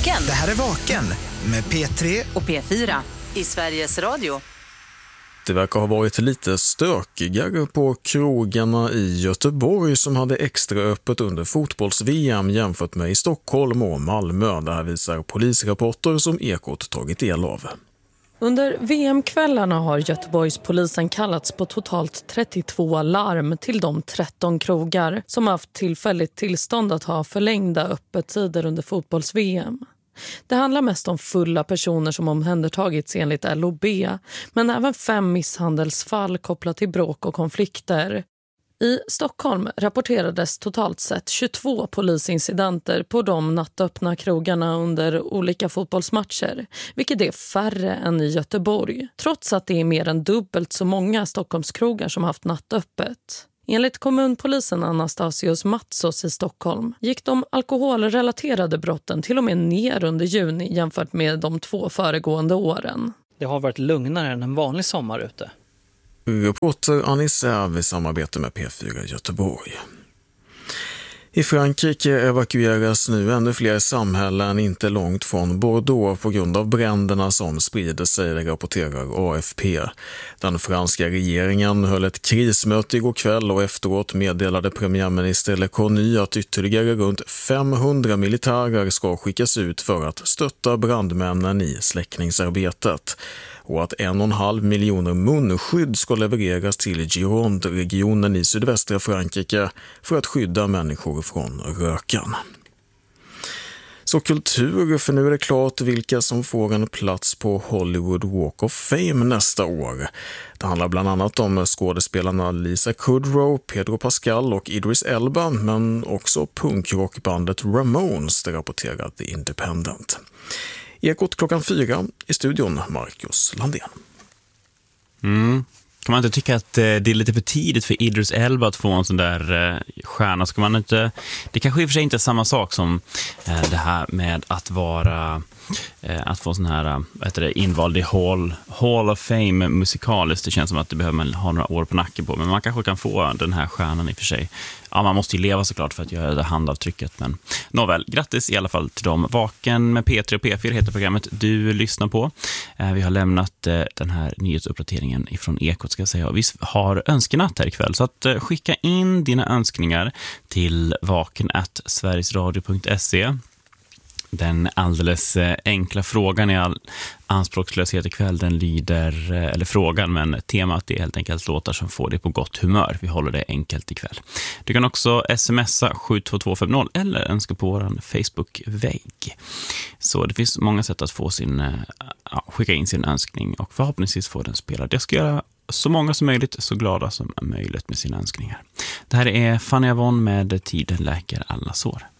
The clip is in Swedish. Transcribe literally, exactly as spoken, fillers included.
Vaken. Det här är Vaken med P tre och P fyra i Sveriges Radio. Det verkar ha varit lite stökigare på krogarna i Göteborg som hade extra öppet under fotbolls-V M jämfört med i Stockholm och Malmö. Det här visar polisrapporter som Ekot tagit del av. Under V M-kvällarna har Göteborgspolisen kallats på totalt trettiotvå larm till de tretton krogar som haft tillfälligt tillstånd att ha förlängda öppettider under fotbolls-V M. Det handlar mest om fulla personer som omhändertagits enligt L O B, men även fem misshandelsfall kopplat till bråk och konflikter. I Stockholm rapporterades totalt sett tjugotvå polisincidenter på de nattöppna krogarna under olika fotbollsmatcher, vilket är färre än i Göteborg, trots att det är mer än dubbelt så många Stockholmskrogar som haft nattöppet. Enligt kommunpolisen Anastasios Matsos i Stockholm gick de alkoholrelaterade brotten till och med ner under juni jämfört med de två föregående åren. Det har varit lugnare än en vanlig sommar ute. Reporter Anissa i samarbete med P fyra Göteborg. I Frankrike evakueras nu ännu fler samhällen inte långt från Bordeaux på grund av bränderna som sprider sig, rapporterar A F P. Den franska regeringen höll ett krismöte igår kväll och efteråt meddelade premiärminister Lecornu att ytterligare runt femhundra militärer ska skickas ut för att stötta brandmännen i släckningsarbetet. Och att en och en halv miljoner munskydd ska levereras till Gironde-regionen i sydvästra Frankrike för att skydda människor från röken. Så kultur, för nu är det klart vilka som får en plats på Hollywood Walk of Fame nästa år. Det handlar bland annat om skådespelarna Lisa Kudrow, Pedro Pascal och Idris Elba, men också punkrockbandet Ramones, det rapporterar The Independent. Ekot klockan fyra, i studion Marcus Landén. Mm. Kan man inte tycka att det är lite för tidigt för Idris Elba att få en sån där stjärna? Ska man inte, det kanske i och för sig inte är samma sak som det här med att vara att få sån här vad heter det, invald i Hall, Hall of Fame musikaliskt. Det känns som att det behöver man ha några år på nacken på, men man kanske kan få den här stjärnan i och för sig. Ja, man måste ju leva såklart för att göra det handavtrycket, men nåväl, grattis i alla fall till dem. Vaken med P tre och P fyra heter programmet du lyssnar på. Vi har lämnat den här nyhetsuppdateringen ifrån Ekot, ska jag säga. Vi har önskenatt här ikväll, så att skicka in dina önskningar till vaken at sverigesradio punkt se. Den alldeles enkla frågan i all anspråkslöshet ikväll, den lyder, eller frågan, men temat är helt enkelt låtar som får dig på gott humör. Vi håller det enkelt ikväll. Du kan också smsa sju två två fem noll eller önska på vår Facebook-vägg. Så det finns många sätt att få sin, ja, skicka in sin önskning och förhoppningsvis få den spelad. Jag ska göra så många som möjligt så glada som möjligt med sina önskningar. Det här är Fanny Avon med Tiden läker alla sår.